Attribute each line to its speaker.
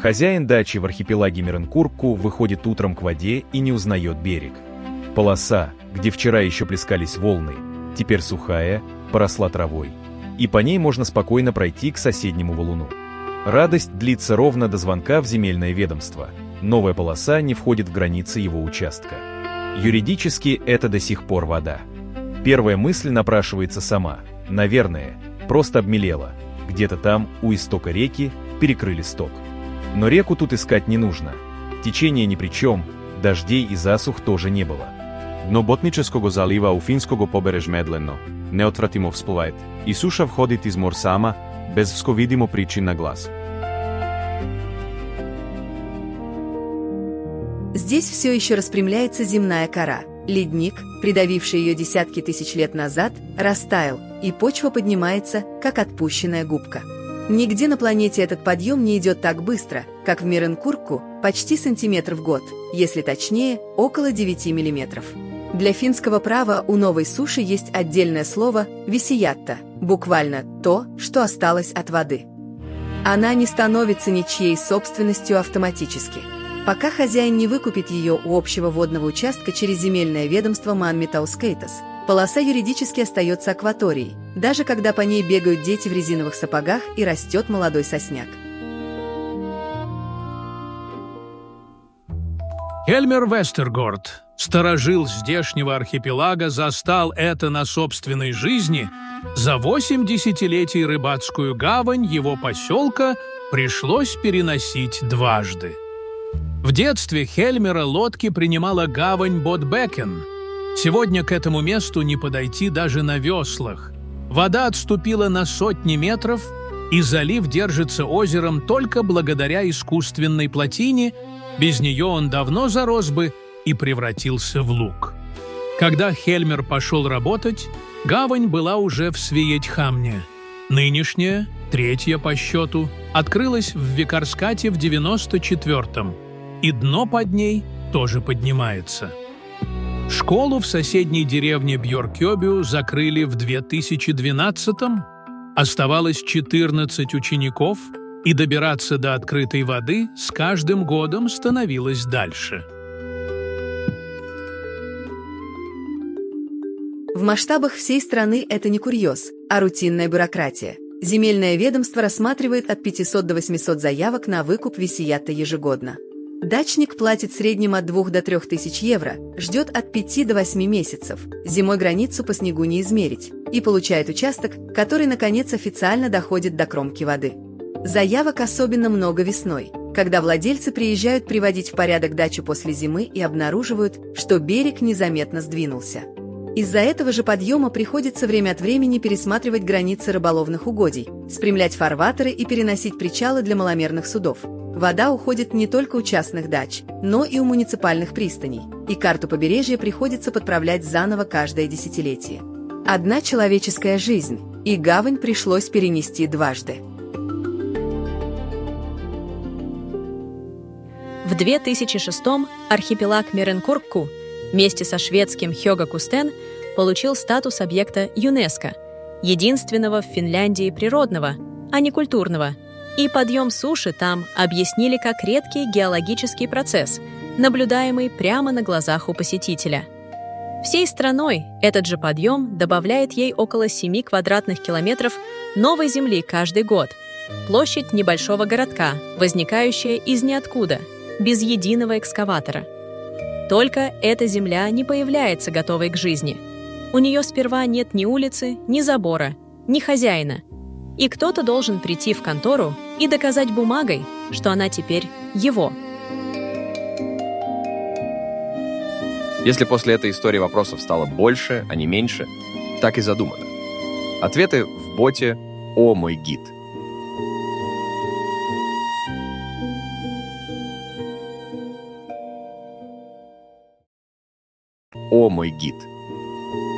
Speaker 1: Хозяин дачи в архипелаге Миренкурку выходит утром к воде и не узнает берег. Полоса, где вчера еще плескались волны, теперь сухая, поросла травой, и по ней можно спокойно пройти к соседнему валуну. Радость длится ровно до звонка в земельное ведомство. Новая полоса не входит в границы его участка. Юридически это до сих пор вода. Первая мысль напрашивается сама. Наверное, просто обмелела. Где-то там, у истока реки, перекрыли сток. Но реку тут искать не нужно. Течение ни при чем, дождей и засух тоже не было.
Speaker 2: Дно Ботнического залива у финского побережа медленно, неотвратимо всплывает, и суша входит из мор сама, без всковидимо причин на глаз.
Speaker 3: Здесь все еще распрямляется земная кора. Ледник, придавивший ее десятки тысяч лет назад, растаял, и почва поднимается, как отпущенная губка. Нигде на планете этот подъем не идет так быстро, как в Миренкурку, почти сантиметр в год, если точнее, около 9 миллиметров. Для финского права у новой суши есть отдельное слово «висиятта», буквально «то, что осталось от воды». Она не становится ничьей собственностью автоматически. Пока хозяин не выкупит ее у общего водного участка через земельное ведомство Манмитаускейтас, полоса юридически остается акваторией, даже когда по ней бегают дети в резиновых сапогах и растет молодой сосняк.
Speaker 4: Хельмер Вестергорд, старожил здешнего архипелага, застал это на собственной жизни. За 8 десятилетий рыбацкую гавань его поселка пришлось переносить дважды. В детстве Хельмера лодки принимала гавань Ботбекен. Сегодня к этому месту не подойти даже на веслах. Вода отступила на сотни метров, и залив держится озером только благодаря искусственной плотине. Без нее он давно зарос бы и превратился в луг. Когда Хельмер пошел работать, гавань была уже в Свиетхамне. Нынешняя, третья по счету, открылась в Викарскате в 94-м, и дно под ней тоже поднимается. Школу в соседней деревне Бьоркёбю закрыли в 2012-м, оставалось 14 учеников, и добираться до открытой воды с каждым годом становилось дальше.
Speaker 3: В масштабах всей страны это не курьез, а рутинная бюрократия. Земельное ведомство рассматривает от 500 до 800 заявок на выкуп висиятта ежегодно. Дачник платит в среднем от 2 до 3 тысяч евро, ждет от 5 до 8 месяцев, зимой границу по снегу не измерить, и получает участок, который, наконец, официально доходит до кромки воды. Заявок особенно много весной, когда владельцы приезжают приводить в порядок дачу после зимы и обнаруживают, что берег незаметно сдвинулся. Из-за этого же подъема приходится время от времени пересматривать границы рыболовных угодий, спрямлять фарватеры и переносить причалы для маломерных судов. Вода уходит не только у частных дач, но и у муниципальных пристаней, и карту побережья приходится подправлять заново каждое десятилетие. Одна человеческая жизнь, и гавань пришлось перенести дважды.
Speaker 5: В 2006-м архипелаг Миренкурку вместе со шведским Хёгакустен получил статус объекта ЮНЕСКО, единственного в Финляндии природного, а не культурного. И подъем суши там объяснили как редкий геологический процесс, наблюдаемый прямо на глазах у посетителя. Всей страной этот же подъем добавляет ей около 7 квадратных километров новой земли каждый год. Площадь небольшого городка, возникающая из ниоткуда, без единого экскаватора. Только эта земля не появляется готовой к жизни. У нее сперва нет ни улицы, ни забора, ни хозяина. И кто-то должен прийти в контору и доказать бумагой, что она теперь его.
Speaker 6: Если после этой истории вопросов стало больше, а не меньше, так и задумано. Ответы в боте «О, мой гид». О, мой гид.